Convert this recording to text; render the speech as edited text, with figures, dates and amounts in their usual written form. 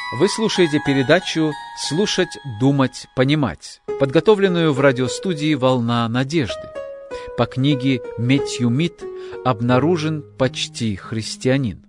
Вы слушаете передачу «Слушать, думать, понимать», подготовленную в радиостудии «Волна надежды» по книге Мэтью Мид «Обнаружен почти христианин».